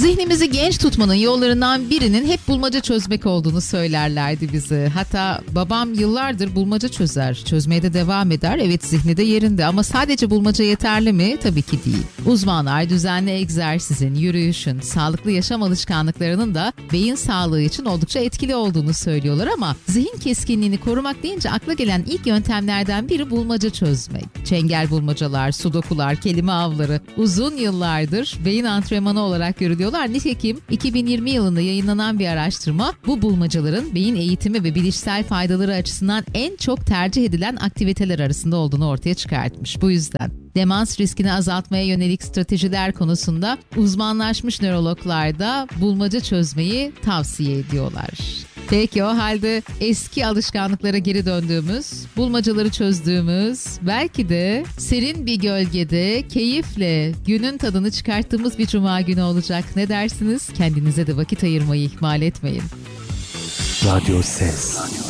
Zihnimizi genç tutmanın yollarından birinin hep bulmaca çözmek olduğunu söylerlerdi bize. Hatta babam yıllardır bulmaca çözer, çözmeye de devam eder. Evet, zihni de yerinde ama sadece bulmaca yeterli mi? Tabii ki değil. Uzmanlar düzenli egzersizin, yürüyüşün, sağlıklı yaşam alışkanlıklarının da beyin sağlığı için oldukça etkili olduğunu söylüyorlar ama zihin keskinliğini korumak deyince akla gelen ilk yöntemlerden biri bulmaca çözmek. Çengel bulmacalar, sudokular, kelime avları uzun yıllardır beyin antrenmanı olarak görülüyorlar. Nitekim 2020 yılında yayınlanan bir araştırma bu bulmacaların beyin eğitimi ve bilişsel faydaları açısından en çok tercih edilen aktiviteler arasında olduğunu ortaya çıkartmış. Bu yüzden demans riskini azaltmaya yönelik stratejiler konusunda uzmanlaşmış nörologlar da bulmaca çözmeyi tavsiye ediyorlar. Peki o halde eski alışkanlıklara geri döndüğümüz, bulmacaları çözdüğümüz, belki de serin bir gölgede keyifle günün tadını çıkarttığımız bir cuma günü olacak. Ne dersiniz? Kendinize de vakit ayırmayı ihmal etmeyin. Radyo Ses.